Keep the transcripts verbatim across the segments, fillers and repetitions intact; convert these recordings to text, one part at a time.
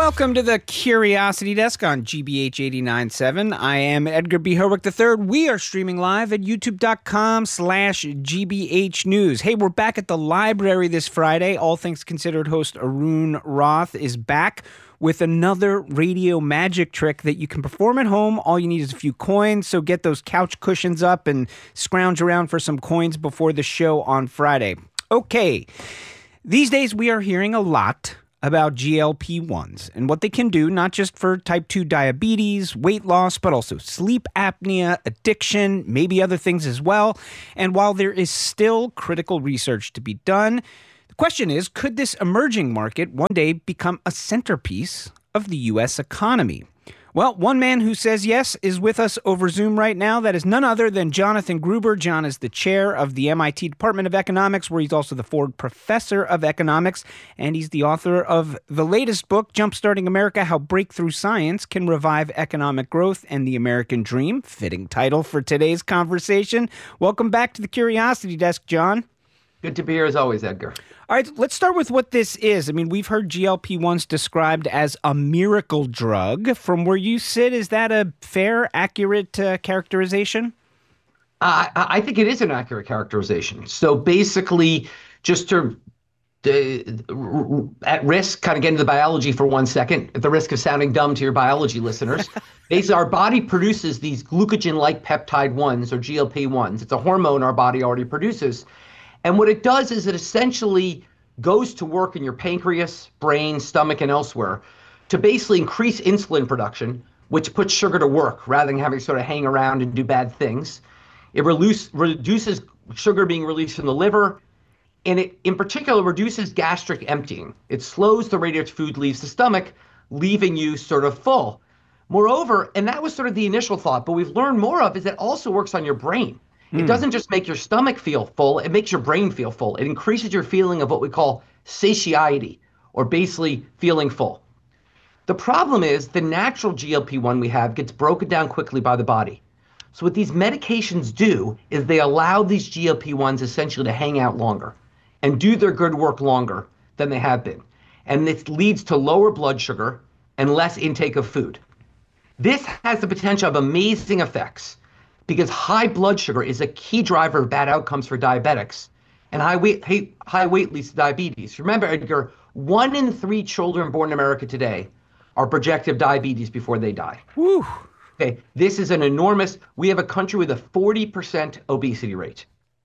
Welcome to the Curiosity Desk on G B H eighty-nine point seven. I am Edgar B. Herwick the third. We are streaming live at youtube.com slash GBH News. Hey, we're back at the library this Friday. All Things Considered host Arun Roth is back with another radio magic trick that you can perform at home. All you need is a few coins, so get those couch cushions up and scrounge around for some coins before the show on Friday. Okay, these days we are hearing a lot about G L P ones and what they can do, not just for type two diabetes, weight loss, but also sleep apnea, addiction, maybe other things as well. And while there is still critical research to be done, the question is, could this emerging market one day become a centerpiece of the U S economy? Well, one man who says yes is with us over Zoom right now. That is none other than Jonathan Gruber. John is the chair of the M I T Department of Economics, where he's also the Ford Professor of Economics, and he's the author of the latest book, Jumpstarting America, How Breakthrough Science Can Revive Economic Growth and the American Dream. Fitting title for today's conversation. Welcome back to the Curiosity Desk, John. Good to be here as always, Edgar. All right, let's start with what this is. I mean, we've heard G L P ones described as a miracle drug. From where you sit, is that a fair, accurate uh, characterization? Uh, I think it is an accurate characterization. So basically, just to, uh, at risk, kind of get into the biology for one second, at the risk of sounding dumb to your biology listeners, basically our body produces these glucogen-like peptide ones, or G L P ones. It's a hormone our body already produces. And what it does is it essentially goes to work in your pancreas, brain, stomach, and elsewhere to basically increase insulin production, which puts sugar to work rather than having to sort of hang around and do bad things. It reduce, reduces sugar being released from the liver, and it in particular reduces gastric emptying. It slows the rate at which food leaves the stomach, leaving you sort of full. Moreover, and that was sort of the initial thought, but we've learned more of is it also works on your brain. It doesn't just make your stomach feel full, it makes your brain feel full. It increases your feeling of what we call satiety, or basically feeling full. The problem is the natural G L P one we have gets broken down quickly by the body. So what these medications do is they allow these G L P ones essentially to hang out longer and do their good work longer than they have been. And this leads to lower blood sugar and less intake of food. This has the potential of amazing effects, because high blood sugar is a key driver of bad outcomes for diabetics, and high weight, high weight leads to diabetes. Remember, Edgar, one in three children born in America today are projected of diabetes before they die. Whew. Okay, this is an enormous, we have a country with a forty percent obesity rate.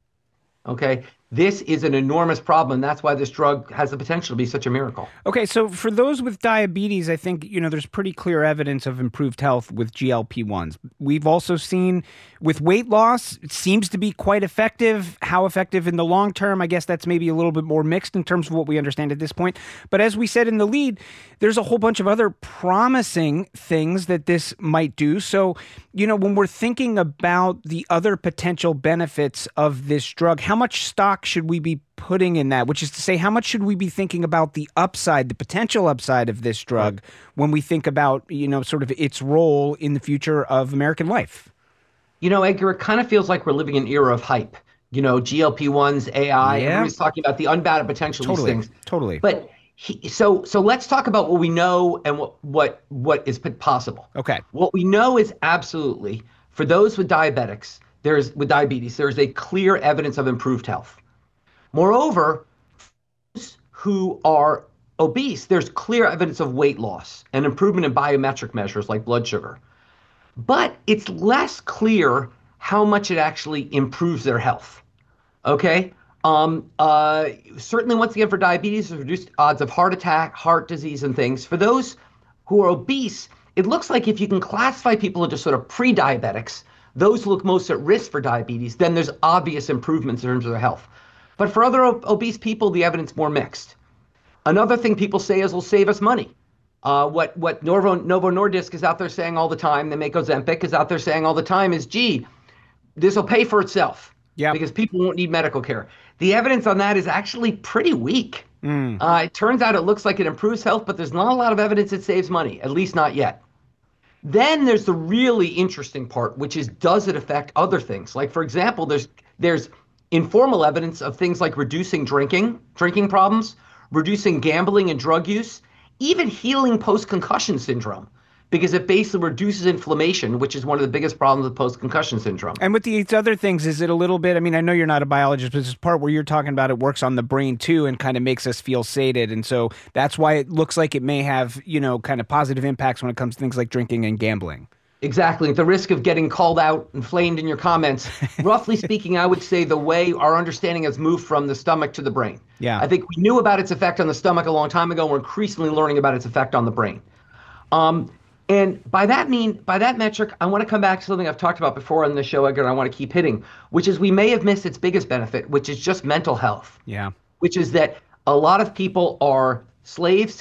Okay, this is an enormous problem. That's why this drug has the potential to be such a miracle. Okay, so for those with diabetes, I think, you know, there's pretty clear evidence of improved health with G L P ones. We've also seen with weight loss, it seems to be quite effective. How effective in the long term, I guess that's maybe a little bit more mixed in terms of what we understand at this point. But as we said in the lead, there's a whole bunch of other promising things that this might do. So, you know, when we're thinking about the other potential benefits of this drug, how much stock should we be putting in that? Which is to say, how much should we be thinking about the upside, the potential upside of this drug when we think about, you know, sort of its role in the future of American life? You know, Edgar, it kind of feels like we're living in an era of hype. You know, G L P ones, A I, yeah. Everybody's talking about the unbounded potential totally, of these things. Totally. But he, so so let's talk about what we know and what what what is possible. Okay. What we know is absolutely, for those with diabetics, there's with diabetes, there's a clear evidence of improved health. Moreover, those who are obese, there's clear evidence of weight loss and improvement in biometric measures like blood sugar. But it's less clear how much it actually improves their health. Okay? Um, uh, certainly, once again, for diabetes, there's reduced odds of heart attack, heart disease, and things. For those who are obese, it looks like if you can classify people into sort of pre-diabetics, those who look most at risk for diabetes, then there's obvious improvements in terms of their health. But for other ob- obese people, the evidence is more mixed. Another thing people say is, will save us money. Uh, what what Novo, Novo Nordisk is out there saying all the time, they make Ozempic, is out there saying all the time is, gee, this will pay for itself. Yep. Because people won't need medical care. The evidence on that is actually pretty weak. Mm. Uh, it turns out it looks like it improves health, but there's not a lot of evidence it saves money, at least not yet. Then there's the really interesting part, which is, does it affect other things? Like, for example, there's there's informal evidence of things like reducing drinking, drinking problems, reducing gambling and drug use, even healing post-concussion syndrome, because it basically reduces inflammation, which is one of the biggest problems with post-concussion syndrome. And with these other things, is it a little bit, I mean, I know you're not a biologist, but this part where you're talking about it works on the brain too and kind of makes us feel sated. And so that's why it looks like it may have, you know, kind of positive impacts when it comes to things like drinking and gambling. Exactly. At the risk of getting called out and flamed in your comments, roughly speaking, I would say the way our understanding has moved from the stomach to the brain. Yeah. I think we knew about its effect on the stomach a long time ago. We're increasingly learning about its effect on the brain. Um, And by that mean, by that metric, I want to come back to something I've talked about before on the show, Edgar, and I want to keep hitting, which is we may have missed its biggest benefit, which is just mental health. Yeah. Which is that a lot of people are slaves